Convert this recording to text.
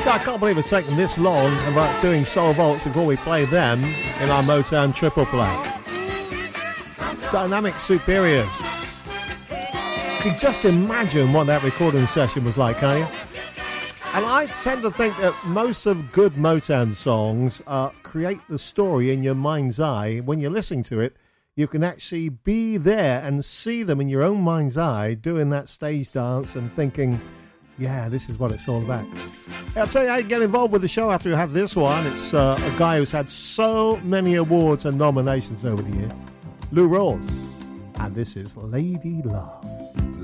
I can't believe it's taken this long about doing Soul Vaults before we play them in our Motown triple play. Dynamic Superiors. You can just imagine what that recording session was like, can't you? And I tend to think that most of good Motown songs create the story in your mind's eye. When you're listening to it, you can actually be there and see them in your own mind's eye doing that stage dance and thinking, yeah, this is what it's all about. I'll tell you how you get involved with the show after you have this one. It's a guy who's had so many awards and nominations over the years, Lou Rawls. And this is Lady Love.